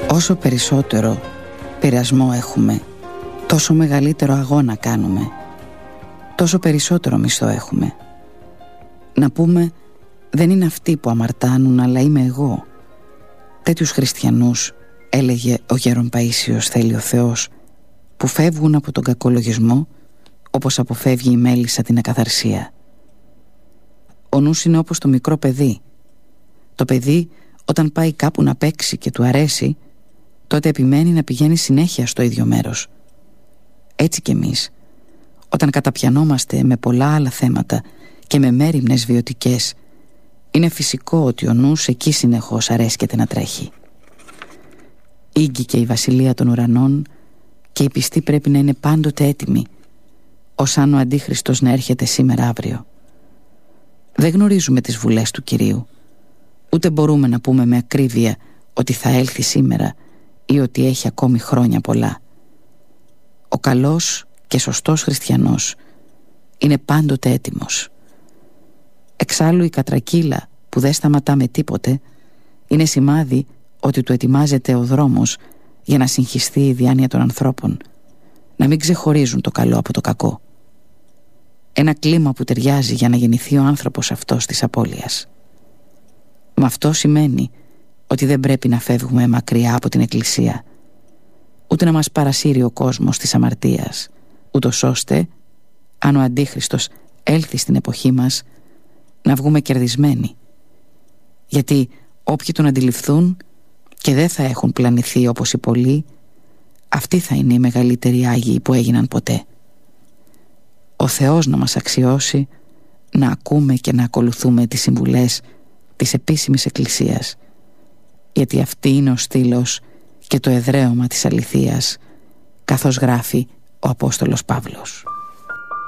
Όσο περισσότερο πειρασμό έχουμε, τόσο μεγαλύτερο αγώνα κάνουμε, τόσο περισσότερο μισθό έχουμε. Να πούμε, δεν είναι αυτοί που αμαρτάνουν, αλλά είμαι εγώ. Τέτοιους χριστιανούς, έλεγε ο γέρον Παΐσιος, θέλει ο Θεός, που φεύγουν από τον κακολογισμό όπως αποφεύγει η μέλισσα την ακαθαρσία. Ο νους είναι όπως το μικρό παιδί. Το παιδί όταν πάει κάπου να παίξει και του αρέσει, τότε επιμένει να πηγαίνει συνέχεια στο ίδιο μέρος. Έτσι κι εμείς, όταν καταπιανόμαστε με πολλά άλλα θέματα και με μέριμνες βιωτικές, είναι φυσικό ότι ο νους εκεί συνεχώς αρέσκεται να τρέχει. Ήγγηκε η βασιλεία των ουρανών και οι πιστοί πρέπει να είναι πάντοτε έτοιμοι, ως αν ο Αντίχριστος να έρχεται σήμερα αύριο. Δεν γνωρίζουμε τις βουλές του Κυρίου, ούτε μπορούμε να πούμε με ακρίβεια ότι θα έλθει σήμερα ή ότι έχει ακόμη χρόνια πολλά. Ο καλός και σωστός χριστιανός είναι πάντοτε έτοιμος. Εξάλλου η κατρακύλα που δεν σταματά με τίποτε είναι σημάδι ότι του ετοιμάζεται ο δρόμος για να συγχυστεί η διάνοια των ανθρώπων, να μην ξεχωρίζουν το καλό από το κακό. Ένα κλίμα που ταιριάζει για να γεννηθεί ο άνθρωπος αυτός της απώλειας. Με αυτό σημαίνει ότι δεν πρέπει να φεύγουμε μακριά από την Εκκλησία, ούτε να μας παρασύρει ο κόσμος της αμαρτίας, ούτως ώστε, αν ο Αντίχριστος έλθει στην εποχή μας, να βγούμε κερδισμένοι. Γιατί όποιοι τον αντιληφθούν και δεν θα έχουν πλανηθεί όπως οι πολλοί, αυτοί θα είναι οι μεγαλύτεροι Άγιοι που έγιναν ποτέ. Ο Θεός να μας αξιώσει να ακούμε και να ακολουθούμε τις συμβουλές της επίσημης Εκκλησίας, γιατί αυτή είναι ο στήλος και το εδραίωμα της αληθείας, καθώς γράφει ο Απόστολος Παύλος.